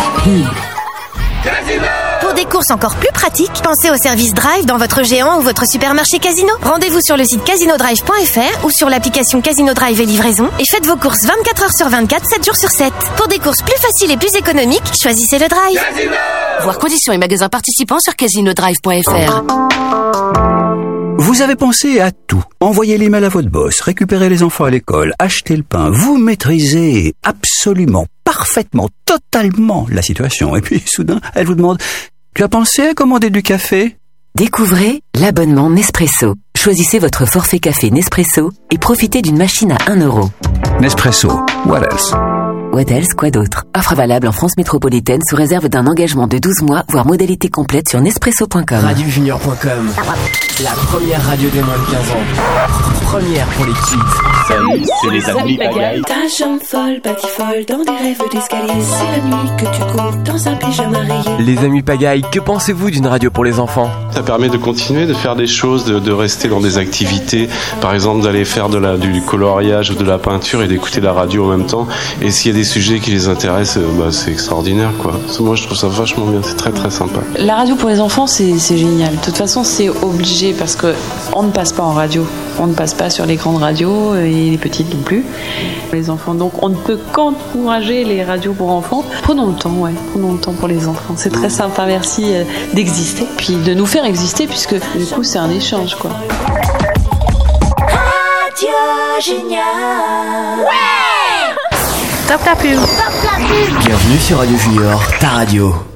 Pour des courses encore plus pratiques, pensez au service Drive dans votre géant ou votre supermarché Casino. Rendez-vous sur le site casinodrive.fr ou sur l'application Casino Drive et livraison et faites vos courses 24 heures sur 24, 7 jours sur 7. Pour des courses plus faciles et plus économiques, choisissez le Drive. Casino. Voir conditions et magasins participants sur casinodrive.fr. Vous avez pensé à tout. Envoyer l'email à votre boss, récupérer les enfants à l'école, acheter le pain. Vous maîtrisez absolument, parfaitement, totalement la situation. Et puis, soudain, elle vous demande « Tu as pensé à commander du café ?» Découvrez l'abonnement Nespresso. Choisissez votre forfait café Nespresso et profitez d'une machine à 1 €. Nespresso. What else? What else, quoi d'autre? Offre valable en France métropolitaine sous réserve d'un engagement de 12 mois, voire modalité complète sur Nespresso.com. Radiojunior.com. La première radio des moins de 15 ans. Première pour les kids. Salut, c'est les amis pagaille. Ta jambe folle, batifolle, dans des rêves d'escalier. C'est la nuit que tu cours dans un pyjama rayé. Les amis pagaille, que pensez-vous d'une radio pour les enfants? Ça permet de continuer de faire des choses, de rester dans des activités. Par exemple, d'aller faire du coloriage ou de la peinture et d'écouter la radio en même temps. Et s'il y a des sujets qui les intéressent, c'est extraordinaire, quoi. Moi, je trouve ça vachement bien. C'est très, très sympa. La radio pour les enfants, c'est génial. De toute façon, c'est obligé parce que on ne passe pas en radio. On ne passe pas sur les grandes radios et les petites non plus. Les enfants, donc on ne peut qu'encourager les radios pour enfants. Prenons le temps, prenons le temps pour les enfants. C'est très sympa, merci d'exister, puis de nous faire exister, puisque du coup c'est un échange, quoi. Radio Junior. Top la pub. Bienvenue sur Radio Junior, ta radio.